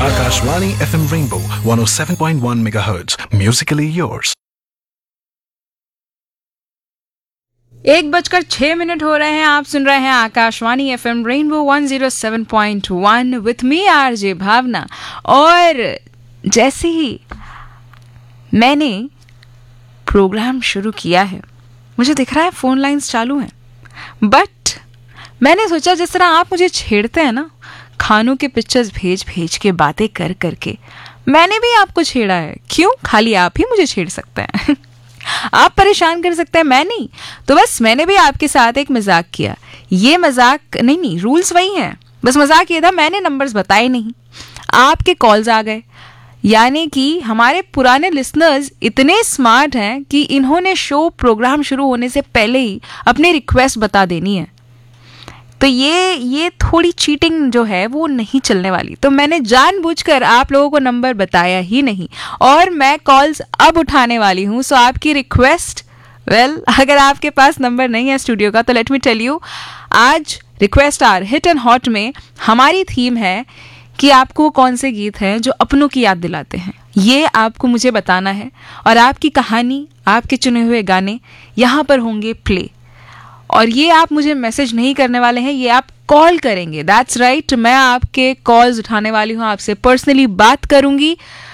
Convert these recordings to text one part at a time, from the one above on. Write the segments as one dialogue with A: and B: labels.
A: Akashvani FM Rainbow 107.1 MHz. Musically yours.
B: 1:06 हो रहे हैं. आप सुन रहे हैं Akashvani FM rainbow 107.1 with me RJ भावना. और जैसे ही मैंने प्रोग्राम शुरू किया है, मुझे दिख रहा है फ़ोन लाइंस चालू हैं. बट मैंने सोचा जिस तरह आप मुझे छेड़ते हैं ना, खानों के पिक्चर्स भेज भेज के, बातें कर करके, मैंने भी आपको छेड़ा है. क्यों? खाली आप ही मुझे छेड़ सकते हैं. आप परेशान कर सकते हैं, मैं नहीं. तो बस मैंने भी आपके साथ एक मजाक किया. ये मजाक नहीं, रूल्स वही हैं. बस मजाक ये था, मैंने नंबर्स बताए नहीं, आपके कॉल्स आ गए. यानी कि हमारे पुराने लिसनर्स इतने स्मार्ट हैं कि इन्होंने शो प्रोग्राम शुरू होने से पहले ही अपनी रिक्वेस्ट बता देनी है. तो ये थोड़ी चीटिंग जो है वो नहीं चलने वाली. तो मैंने जानबूझकर आप लोगों को नंबर बताया ही नहीं और मैं कॉल्स अब उठाने वाली हूँ. सो आपकी रिक्वेस्ट, अगर आपके पास नंबर नहीं है स्टूडियो का, तो लेट मी टेल यू, आज request are hit and hot में हमारी थीम है कि आपको कौन से गीत हैं जो अपनों की याद दिलाते हैं. ये आपको मुझे बताना है और आपकी कहानी, आपके चुने हुए गाने यहाँ पर होंगे प्ले. और ये आप मुझे मैसेज नहीं करने वाले हैं, ये आप कॉल करेंगे. दैट्स राइट, मैं आपके कॉल्स उठाने वाली हूँ, आपसे पर्सनली बात करूँगी.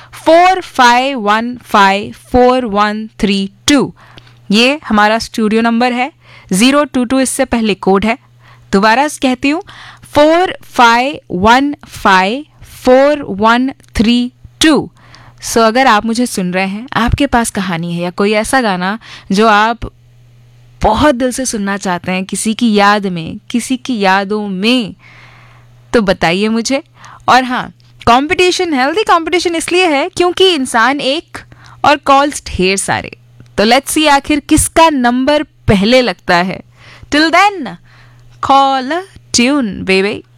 B: 45154132 ये हमारा स्टूडियो नंबर है. 022 इससे पहले कोड है. दोबारा कहती हूँ, 45154132. सो अगर आप मुझे सुन रहे हैं, आपके पास कहानी है या कोई ऐसा गाना जो आप बहुत दिल से सुनना चाहते हैं, किसी की याद में, किसी की यादों में, तो बताइए मुझे. और हाँ, कंपटीशन, हेल्दी कंपटीशन इसलिए है क्योंकि इंसान एक और कॉल्स ढेर सारे. तो लेट्स सी आखिर किसका नंबर पहले लगता है. Till then, call tune baby.